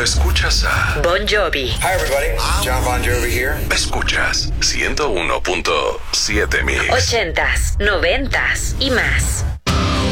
escuchas a Bon Jovi. Hi everybody, John Bon Jovi here. Escuchas 101.7 Mix. 80s, 90s y más.